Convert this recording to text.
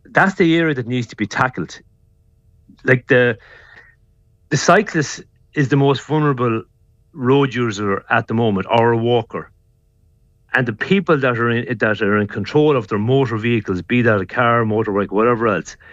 that's the area that needs to be tackled. Like the cyclist is the most vulnerable road user at the moment, or a walker. And the people that are in control of their motor vehicles, be that a car, motorbike, whatever else,